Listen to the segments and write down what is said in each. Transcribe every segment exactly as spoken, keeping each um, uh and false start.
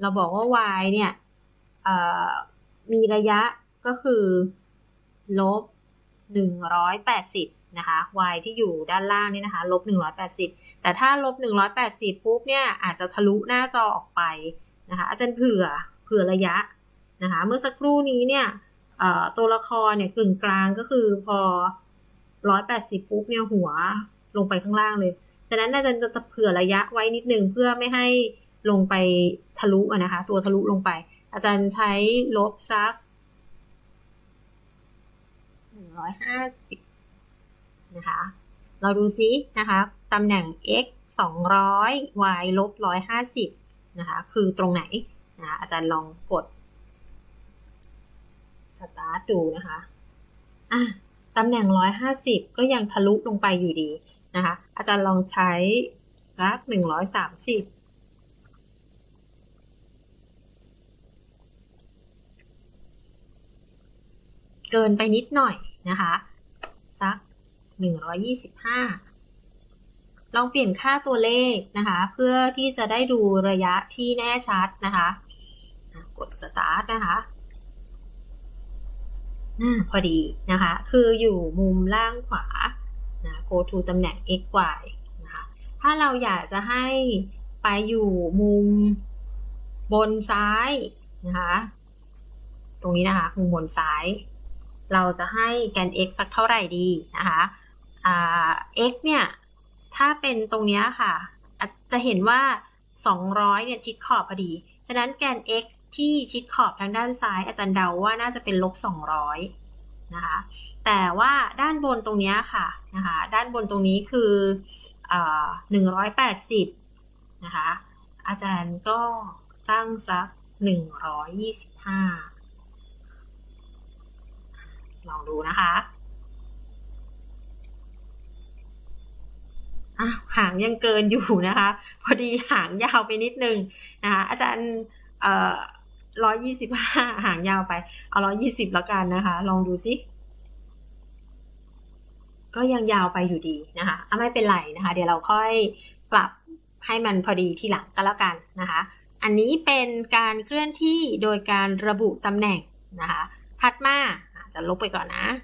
เราบอกว่า y เนี่ยมีระยะก็คือลบหนึ่งร้อยแปดสิบนะคะ y ที่อยู่ด้านล่างนี่นะคะลบหนึ่งร้อยแปดสิบแต่ถ้าลบหนึ่งร้อยแปดสิบปุ๊บเนี่ยอาจจะทะลุหน้าจอออกไปนะคะอาจารย์เผื่อเผื่อระยะนะคะเมื่อสักครู่นี้เนี่ยตัวละครเนี่ยกึ่งกลางก็คือพอหนึ่งร้อยแปดสิบปุ๊บเนี่ยหัวลงไปข้างล่างเลยฉะนั้นอาจารย์จะเผื่อระยะไว้นิดนึงเพื่อไม่ให้ลงไปทะลุนะคะตัวทะลุลงไปอาจารย์ใช้ลบสักหนึ่งร้อยห้าสิบนะคะเราดูซินะคะตำแหน่ง x สองร้อย y ลบหนึ่งร้อยห้าสิบนะคะคือตรงไหนนะอาจารย์ลองกดสตาร์ทดูนะคะอ่ะตำแหน่งหนึ่งร้อยห้าสิบก็ยังทะลุลงไปอยู่ดีนะคะอาจารย์ลองใช้รักหนึ่งร้อยสามสิบเกินไปนิดหน่อยนะคะสักหนึ่งร้อยยี่สิบห้าลองเปลี่ยนค่าตัวเลขนะคะเพื่อที่จะได้ดูระยะที่แน่ชัดนะคะกด start นะคะพอดีนะคะคืออยู่มุมล่างขวานะ go to ตำแหน่ง x y นะคะถ้าเราอยากจะให้ไปอยู่มุมบนซ้ายนะคะตรงนี้นะคะมุมบนซ้ายเราจะให้แกน x สักเท่าไหร่ดีนะคะอ่า x เนี่ยถ้าเป็นตรงนี้ค่ะจะเห็นว่าสองร้อยเนี่ยชิดขอบพอดีฉะนั้นแกน x ที่ชิดขอบทางด้านซ้ายอาจารย์เดาว่าน่าจะเป็นลบสองร้อยนะคะแต่ว่าด้านบนตรงนี้ค่ะนะคะด้านบนตรงนี้คือหนึ่งร้อยแปดสิบนะคะอาจารย์ก็ตั้งสักหนึ่งร้อยยี่สิบห้าลองดูนะคะอ่ะหางยังเกินอยู่นะคะพอดีหางยาวไปนิดนึงนะคะอาจารย์เอ่อร้อยยี่สิบห้าหางยาวไปเอาร้อยยี่สิบแล้วกันนะคะลองดูซิก็ยังยาวไปอยู่ดีนะคะอ่ะไม่เป็นไรนะคะเดี๋ยวเราค่อยปรับให้มันพอดีทีหลังก็แล้วกันนะคะอันนี้เป็นการเคลื่อนที่โดยการระบุตำแหน่งนะคะถัดมาจะลบไปก่อนนะ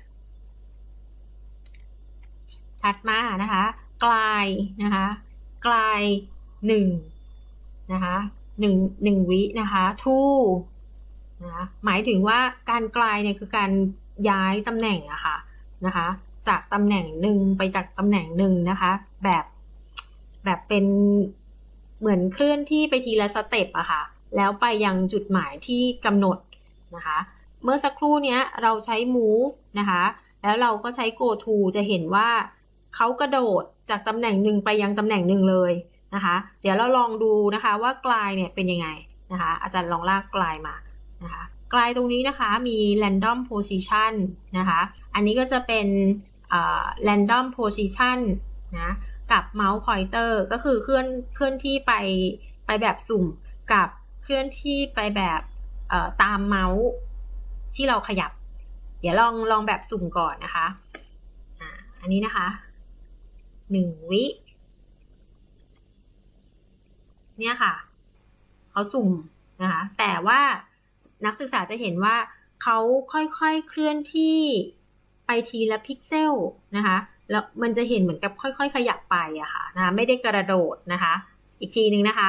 ถัดมานะคะกลายนะคะกลายหนึ่งนะคะหนึ่งหนึ่งวินะคะ two นะหมายถึงว่าการกลายเนี่ยคือการย้ายตำแหน่งอะค่ะนะคะจากตำแหน่งหนึ่งไปจากตำแหน่งหนึ่งนะคะแบบแบบเป็นเหมือนเคลื่อนที่ไปทีละสเต็ปอะค่ะแล้วไปยังจุดหมายที่กำหนดนะคะเมื่อสักครู่นี้เราใช้ move นะคะแล้วเราก็ใช้ go to จะเห็นว่าเขากระโดดจากตำแหน่งหนึ่งไปยังตำแหน่งหนึ่งเลยนะคะเดี๋ยวเราลองดูนะคะว่ากลายเนี่ยเป็นยังไงนะคะอาจารย์ลองลากกลายมานะคะกลายตรงนี้นะคะมี random position นะคะอันนี้ก็จะเป็น random position นะกับ mouse pointer ก็คือเคลื่อนเคลื่อนที่ไปไปแบบสุ่มกับเคลื่อนที่ไปแบบตามเมาส์ที่เราขยับเดี๋ยวลองลองแบบสุ่มก่อนนะคะอ่าอันนี้นะคะหนึ่งวิเนี่ยค่ะเขาสุ่มนะคะแต่ว่านักศึกษาจะเห็นว่าเขาค่อยๆเคลื่อนที่ไปทีละพิกเซลนะคะแล้วมันจะเห็นเหมือนกับค่อยๆขยับไปอะค่ะนะคะไม่ได้กระโดดนะคะอีกทีนึงนะคะ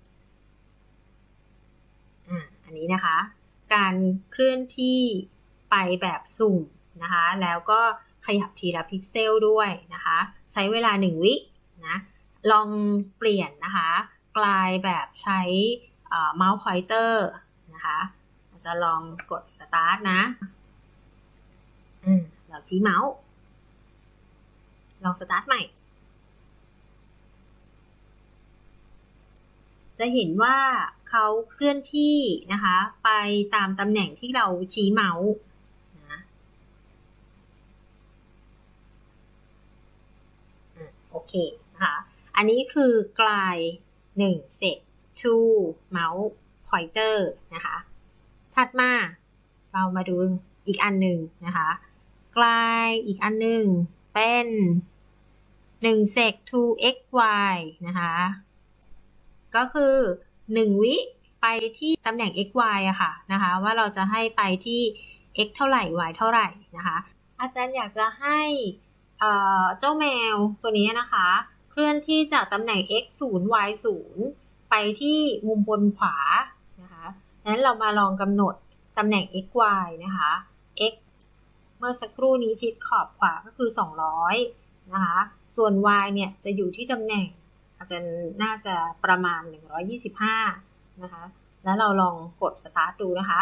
อ่าอันนี้นะคะการเคลื่อนที่ไปแบบสุ่มนะคะแล้วก็ขยับทีละพิกเซลด้วยนะคะใช้เวลาหนึ่งวินะลองเปลี่ยนนะคะกลายแบบใช้เมาส์พอยเตอร์นะคะจะลองกด start นะอืมเราชี้เมาส์ลอง start ใหม่จะเห็นว่าเขาเคลื่อนที่นะคะไปตามตำแหน่งที่เราชี้เมาส์นะโอเคนะคะอันนี้คือกลายหนึ่งเสร็จ two mouse pointer นะคะถัดมาเรามาดูอีกอันหนึ่งนะคะกลายอีกอันหนึ่งเป็นหนึ่งเสก two x y นะคะก็คือหนึ่งวิไปที่ตำแหน่ง x y อะค่ะนะคะว่าเราจะให้ไปที่ x เท่าไหร่ y เท่าไหร่นะคะอาจารย์อยากจะให้เจ้าแมวตัวนี้นะคะเคลื่อนที่จากตำแหน่ง x ศูนย์ y ศูนย์ไปที่มุมบนขวานะคะงั้นเรามาลองกำหนดตำแหน่ง x y นะคะ x เมื่อสักครู่นี้ชิดขอบขวาก็คือสองร้อยนะคะส่วน y เนี่ยจะอยู่ที่ตำแหน่งอาจารย์น่าจะประมาณหนึ่งร้อยยี่สิบห้านะคะแล้วเราลองกด start ดูนะคะ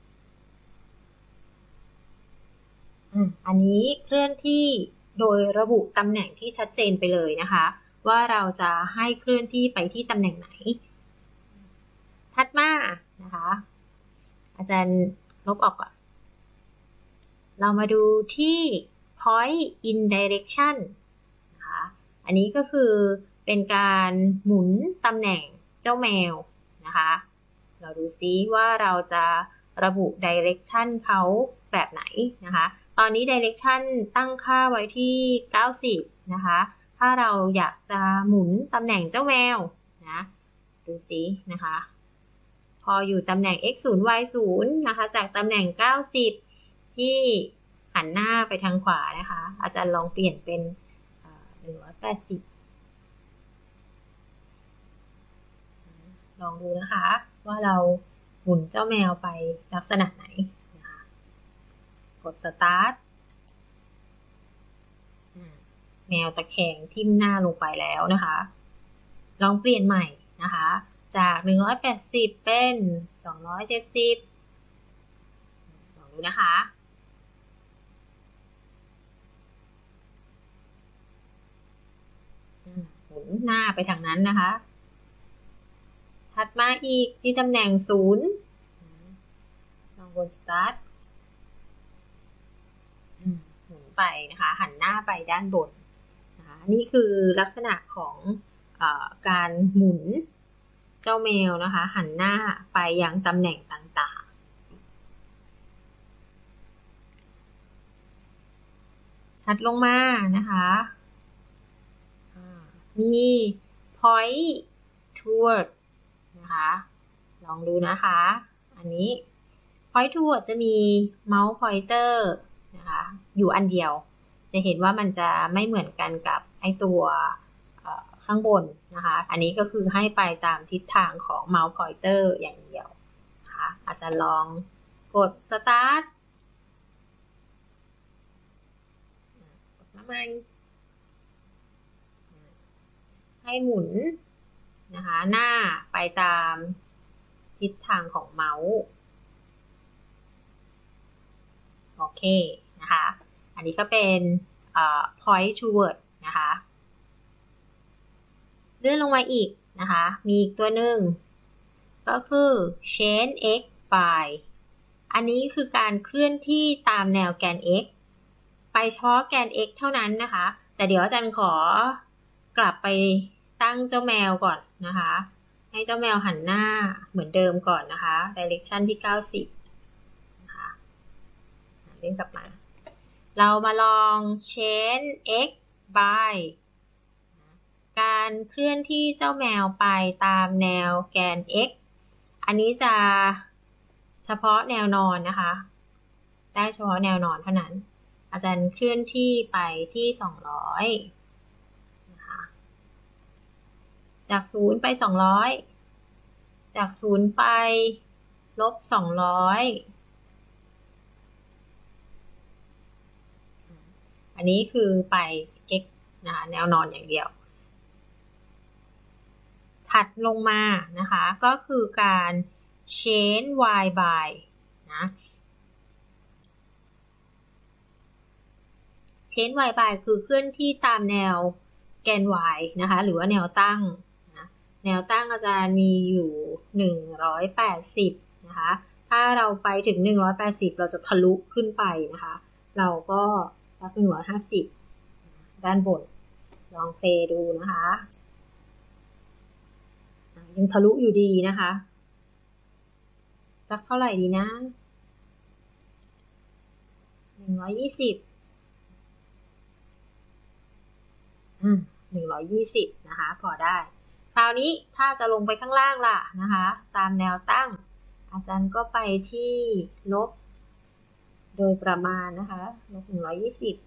อันนี้เคลื่อนที่โดยระบุตำแหน่งที่ชัดเจนไปเลยนะคะว่าเราจะให้เคลื่อนที่ไปที่ตำแหน่งไหนถัดมานะคะอาจารย์ลบออกก่อนเรามาดูที่ point in direction นะคะอันนี้ก็คือเป็นการหมุนตำแหน่งเจ้าแมวนะคะเราดูซิว่าเราจะระบุ direction เขาแบบไหนนะคะตอนนี้ direction ตั้งค่าไว้ที่เก้าสิบนะคะถ้าเราอยากจะหมุนตำแหน่งเจ้าแมวนะดูซินะคะพออยู่ตำแหน่ง x ศูนย์ y ศูนย์นะคะจากตำแหน่งเก้าสิบที่หันหน้าไปทางขวานะคะอาจารย์ลองเปลี่ยนเป็นหนึ่งร้อยแปดสิบลองดูนะคะว่าเราหมุนเจ้าแมวไปลักษณะไหนนะคะกด start แมวตะแคงทิ่มหน้าลงไปแล้วนะคะลองเปลี่ยนใหม่นะคะจากหนึ่งร้อยแปดสิบเป็นสองร้อยเจ็ดสิบลองดูนะคะหมุนหน้าไปทางนั้นนะคะถัดมาอีกที่ตำแหน่งศูนย์ลองกด start หมุนไปนะคะหันหน้าไปด้านบนนะคะนี่คือลักษณะของเอ่อการหมุนเจ้าแมวนะคะหันหน้าไปยังตำแหน่งต่างๆถัดลงมานะคะมี point toward นะคะลองดูนะคะอันนี้ point toward จะมี mouse pointer นะคะอยู่อันเดียวจะเห็นว่ามันจะไม่เหมือนกันกับไอตัวข้างบนนะคะอันนี้ก็คือให้ไปตามทิศทางของ mouse pointer อย่างเดียวนะคะอาจจะลองกด start กดน้ำมันให้หมุนนะคะหน้าไปตามทิศทางของเมาส์โอเคนะคะอันนี้ก็เป็น point toward นะคะเลื่อนลงมาอีกนะคะมีอีกตัวหนึ่งก็คือ change x by อันนี้คือการเคลื่อนที่ตามแนวแกน x ไปเฉพาะแกน x เท่านั้นนะคะแต่เดี๋ยวอาจารย์ขอกลับไปตั้งเจ้าแมวก่อนนะคะให้เจ้าแมวหันหน้าเหมือนเดิมก่อนนะคะ direction ที่เก้าสิบนะคะเล่นกลับมาเรามาลอง change x by การเคลื่อนที่เจ้าแมวไปตามแนวแกน x อันนี้จะเฉพาะแนวนอนนะคะได้เฉพาะแนวนอนเท่านั้นอาจารย์เคลื่อนที่ไปที่สองร้อยนะคะจากศูนย์ไปสองร้อยจากศูนย์ไปลบสองร้อยอันนี้คือไป x นะคะแนวนอนอย่างเดียวถัดลงมานะคะก็คือการ change y by นะ change y by คือเคลื่อนที่ตามแนวแกน y นะคะหรือว่าแนวตั้งนะแนวตั้งอาจารย์มีอยู่หนึ่งร้อยแปดสิบนะคะถ้าเราไปถึงหนึ่งร้อยแปดสิบเราจะทะลุขึ้นไปนะคะเราก็สักหนึ่งร้อยห้าสิบด้านบนลองเพลย์ดูนะคะยังทะลุอยู่ดีนะคะสักเท่าไหร่ดีนะหนึ่งร้อยยี่สิบอืมหนึ่งร้อยยี่สิบนะคะพอได้คราวนี้ถ้าจะลงไปข้างล่างล่ะนะคะตามแนวตั้งอาจารย์ก็ไปที่ลบโดยประมาณนะคะลบหนึ่งร้อยยี่สิบ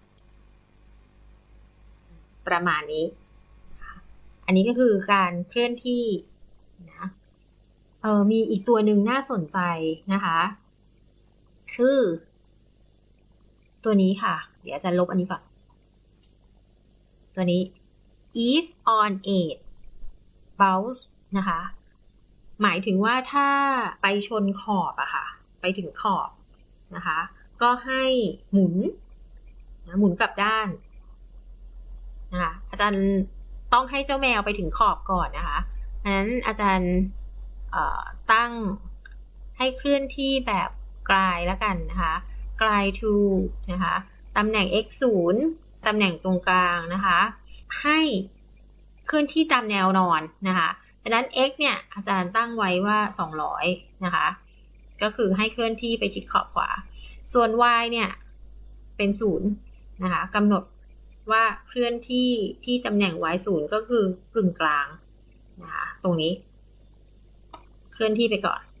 ประมาณนี้อันนี้ก็คือการเคลื่อนที่นะเออมีอีกตัวหนึ่งน่าสนใจนะคะคือตัวนี้ค่ะเดี๋ยวอาจารย์ลบอันนี้ก่อนตัวนี้ if on eight bounce นะคะหมายถึงว่าถ้าไปชนขอบอะค่ะไปถึงขอบนะคะก็ให้หมุนนะหมุนกลับด้านนะคะอาจารย์ต้องให้เจ้าแมวไปถึงขอบก่อนนะคะเพราะฉะนั้นอาจารย์ตั้งให้เคลื่อนที่แบบกลายแล้วกันนะคะกลาย to นะคะตำแหน่ง x ศูนย์ตำแหน่งตรงกลางนะคะให้เคลื่อนที่ตามแนวนอนนะคะดังนั้น x เนี่ยอาจารย์ตั้งไว้ว่าสองร้อยนะคะก็คือให้เคลื่อนที่ไปทิศขอบขวาส่วน y เนี่ยเป็นศูนย์นะคะกำหนดว่าเคลื่อนที่ที่ตำแหน่ง y ศูนย์ก็คือกึ่งกลางนะคะตรงนี้เคลื่อนที่ไปก่อน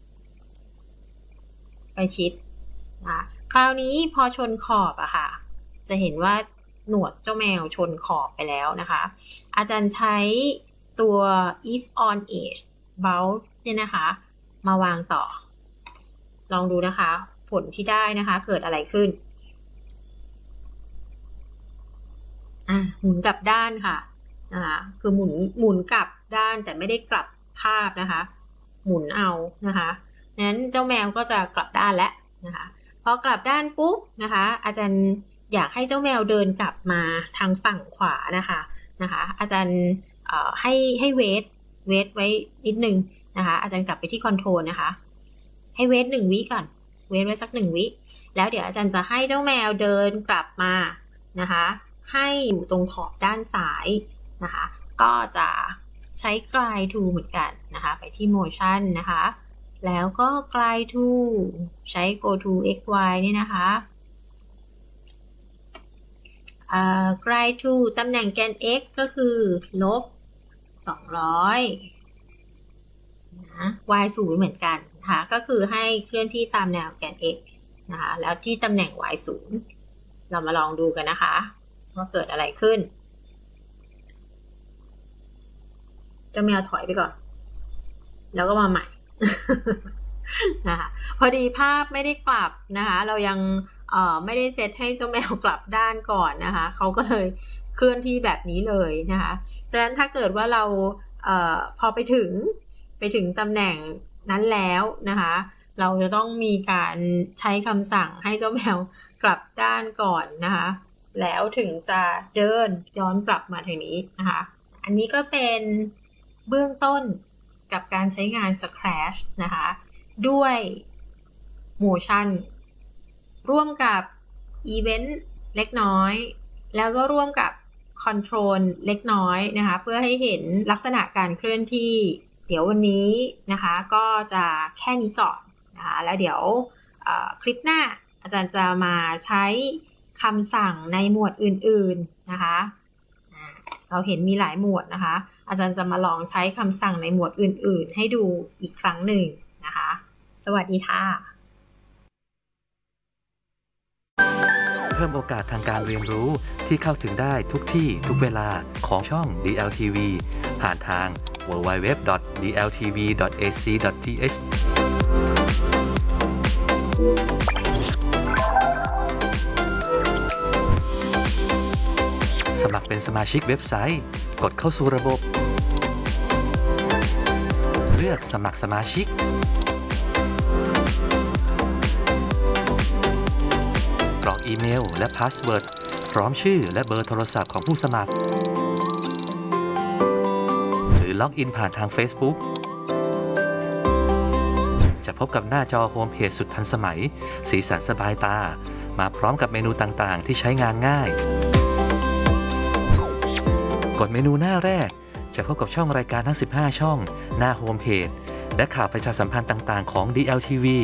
ไปชิดนะคราวนี้พอชนขอบอะค่ะจะเห็นว่าหนวดเจ้าแมวชนขอบไปแล้วนะคะอาจารย์ใช้ตัว if on edge bounce เนี่ยนะคะมาวางต่อลองดูนะคะผลที่ได้นะคะเกิดอะไรขึ้นอ่ะหมุนกลับด้านค่ะนะคะคือหมุนหมุนกลับด้านแต่ไม่ได้กลับภาพนะคะหมุนเอานะคะนั้นเจ้าแมวก็จะกลับด้านแล้วนะคะพอกลับด้านปุ๊บนะคะอาจารย์อยากให้เจ้าแมวเดินกลับมาทางฝั่งขวานะคะนะคะอาจารย์ให้ให้เวทเวทไว้นิดนึงนะคะอาจารย์กลับไปที่คอนโทรลนะคะให้เวทหนึ่งวิก่อนเวทไว้สักหนึ่งวิแล้วเดี๋ยวอาจารย์จะให้เจ้าแมวเดินกลับมานะคะให้อยู่ตรงขอบด้านซ้ายนะคะก็จะใช้ glide to เหมือนกันนะคะไปที่ motion นะคะแล้วก็ glide to ใช้ go to xy นี่นะคะ uh, glide to ตำแหน่งแกน x ก็คือลบสองร้อยนะ y ศูนย์เหมือนกันนะคะก็คือให้เคลื่อนที่ตามแนวแกน x นะคะแล้วที่ตำแหน่ง y ศูนย์เรามาลองดูกันนะคะว่าเกิดอะไรขึ้นเจ้าแมวถอยไปก่อนแล้วก็มาใหม่ นะคะพอดีภาพไม่ได้กลับนะคะเรายังเอ่อไม่ได้เซตให้เจ้าแมวกลับด้านก่อนนะคะเขาก็เลยเคลื่อนที่แบบนี้เลยนะคะฉะนั้นถ้าเกิดว่าเราเอ่อพอไปถึงไปถึงตำแหน่งนั้นแล้วนะคะเราจะต้องมีการใช้คำสั่งให้เจ้าแมวกลับด้านก่อนนะคะแล้วถึงจะเดินย้อนกลับมาทางนี้นะคะอันนี้ก็เป็นเบื้องต้นกับการใช้งาน Scratch นะคะด้วย Motion ร่วมกับ Event เล็กน้อยแล้วก็ร่วมกับ Control เล็กน้อยนะคะเพื่อให้เห็นลักษณะการเคลื่อนที่เดี๋ยววันนี้นะคะก็จะแค่นี้ก่อนนะคะแล้วเดี๋ยวคลิปหน้าอาจารย์จะมาใช้คำสั่งในหมวดอื่นๆนะคะเราเห็นมีหลายหมวดนะคะอาจารย์จะมาลองใช้คำสั่งในหมวดอื่นๆให้ดูอีกครั้งหนึ่งนะคะสวัสดีค่ะเพิ่มโอกาสทางการเรียนรู้ที่เข้าถึงได้ทุกที่ทุกเวลาของช่อง ดี แอล ที วี ผ่านทาง ดับเบิลยู ดับเบิลยู ดับเบิลยู ดอท ดี แอล ที วี ดอท เอ ซี ดอท ที เอช สมัครเป็นสมาชิกเว็บไซต์กดเข้าสู่ระบบเลือกสมัครสมาชิกกรอกอีเมลและพาสเวิร์ดพร้อมชื่อและเบอร์โทรศัพท์ของผู้สมัครหรือล็อกอินผ่านทาง Facebook จะพบกับหน้าจอโฮมเพจสุดทันสมัยสีสันสบายตามาพร้อมกับเมนูต่างๆที่ใช้งานง่ายกดเมนูหน้าแรกจะพบกับช่องรายการทั้งสิบห้าช่องหน้าโฮมเพจและข่าวประชาสัมพันธ์ต่างๆของ ดี แอล ที วี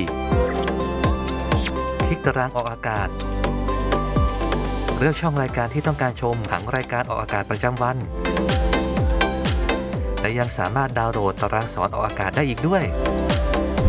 คลิกตารางออกอากาศเลือกช่องรายการที่ต้องการชมผังรายการออกอากาศประจำวันและยังสามารถดาวน์โหลดตารางสอนออกอากาศได้อีกด้วย